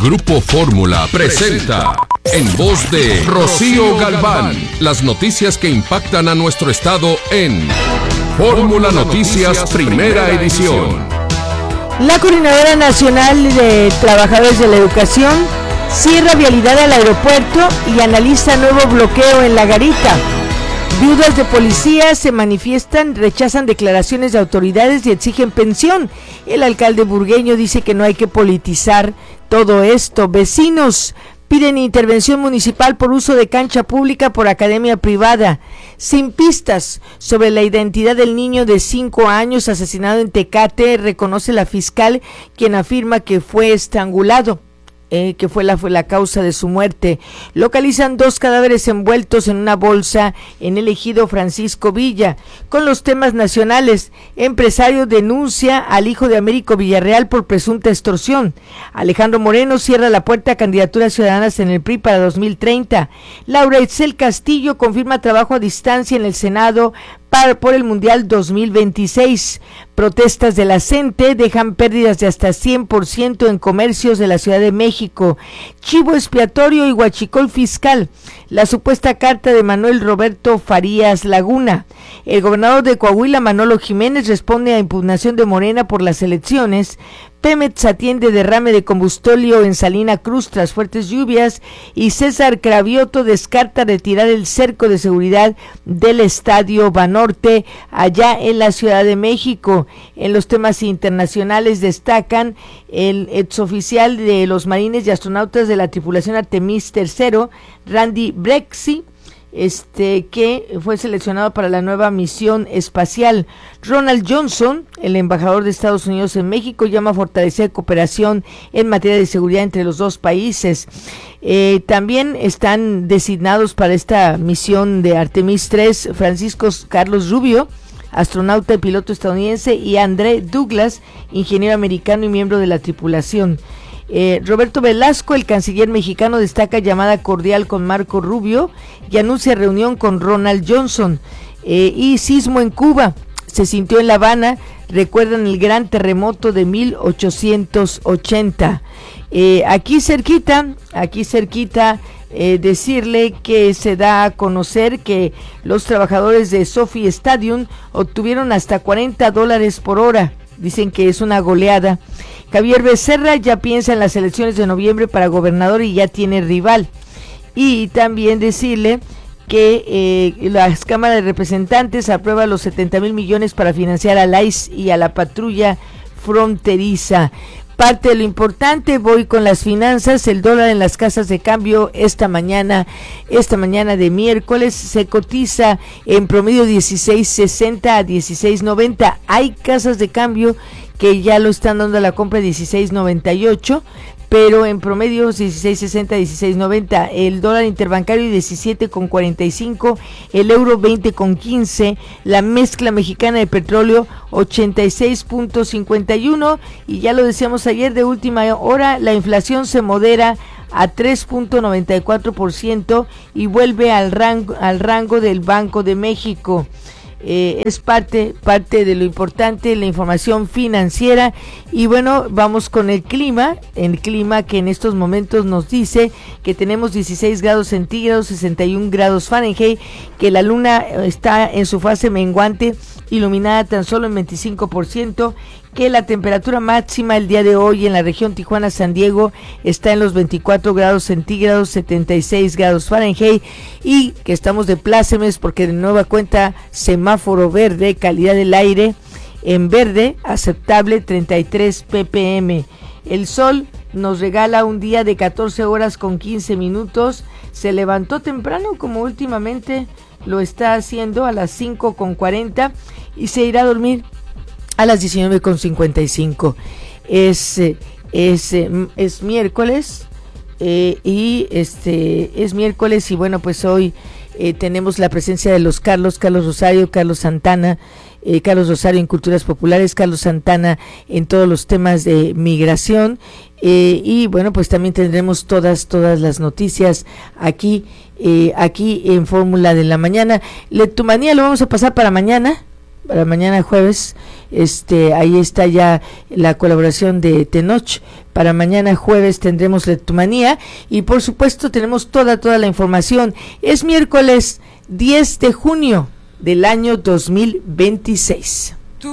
Grupo Fórmula presenta, en voz de Rocío Galván, las noticias que impactan a nuestro estado en Fórmula Noticias Primera Edición. La Coordinadora Nacional de Trabajadores de la Educación cierra vialidad al aeropuerto y analiza nuevo bloqueo en La Garita. Viudas de policías se manifiestan, rechazan declaraciones de autoridades y exigen pensión. El alcalde burgueño dice que no hay que politizar todo esto. Vecinos piden intervención municipal por uso de cancha pública por academia privada. Sin pistas sobre la identidad del niño de 5 años asesinado en Tecate, reconoce la fiscal, quien afirma que fue estrangulado. Que fue la causa de su muerte. Localizan 2 cadáveres envueltos en una bolsa en el ejido Francisco Villa. Con los temas nacionales, empresario denuncia al hijo de Américo Villarreal por presunta extorsión. Alejandro Moreno cierra la puerta a candidaturas ciudadanas en el PRI para 2030. Laura Itzel Castillo confirma trabajo a distancia en el Senado por el Mundial 2026. Protestas de la CENTE dejan pérdidas de hasta 100% en comercios de la Ciudad de México. Chivo expiatorio y huachicol fiscal. La supuesta carta de Manuel Roberto Farías Laguna. El gobernador de Coahuila, Manolo Jiménez, responde a impugnación de Morena por las elecciones. Pemex atiende derrame de combustóleo en Salina Cruz tras fuertes lluvias, y César Cravioto descarta retirar el cerco de seguridad del Estadio Banorte allá en la Ciudad de México. En los temas internacionales destacan el exoficial de los marines y astronautas de la tripulación Artemis III, Randy Brexy, que fue seleccionado para la nueva misión espacial. Ronald Johnson, el embajador de Estados Unidos en México, llama a fortalecer cooperación en materia de seguridad entre los dos países. También están designados para esta misión de Artemis III Francisco Carlos Rubio, astronauta y piloto estadounidense, y André Douglas, ingeniero americano y miembro de la tripulación. Roberto Velasco, el canciller mexicano, destaca llamada cordial con Marco Rubio y anuncia reunión con Ronald Johnson. Y sismo en Cuba, se sintió en La Habana, recuerdan el gran terremoto de 1880. Aquí cerquita, decirle que se da a conocer que los trabajadores de Sophie Stadium obtuvieron hasta $40 por hora. Dicen que es una goleada. Javier Becerra ya piensa en las elecciones de noviembre para gobernador y ya tiene rival. Y también decirle que las cámaras de representantes aprueban los 70,000 millones para financiar a la ICE y a la patrulla fronteriza. Parte de lo importante, voy con las finanzas. El dólar en las casas de cambio esta mañana de miércoles se cotiza en promedio 16.60 a 16.90. Hay casas de cambio que ya lo están dando a la compra 16.98, pero en promedio 16.60 a 16.90. El dólar interbancario 17.45, el euro 20.15, la mezcla mexicana de petróleo 86.51, y ya lo decíamos ayer, de última hora, la inflación se modera a 3.94% y vuelve al rango del Banco de México. Es parte de lo importante, la información financiera. Y bueno, vamos con el clima que en estos momentos nos dice que tenemos 16 grados centígrados, 61 grados Fahrenheit, que la luna está en su fase menguante, iluminada tan solo en 25%, que la temperatura máxima el día de hoy en la región Tijuana-San Diego está en los 24 grados centígrados, 76 grados Fahrenheit, y que estamos de plácemes porque de nueva cuenta semáforo verde, calidad del aire en verde, aceptable 33 ppm. El sol nos regala un día de 14 horas con 15 minutos, se levantó temprano como últimamente lo está haciendo a las 5:40 y se irá a dormir a las 19:55. Es miércoles, es miércoles, y bueno, pues hoy tenemos la presencia de los Carlos Rosario, Carlos Santana, Carlos Rosario en Culturas Populares, Carlos Santana en todos los temas de migración, y bueno, pues también tendremos todas las noticias aquí en Fórmula de la Mañana. Letumanía lo vamos a pasar para mañana. para mañana jueves. Ahí está ya la colaboración de Tenoch. Para mañana jueves tendremos Leptomanía y por supuesto tenemos toda la información. Es miércoles 10 de junio del año 2026.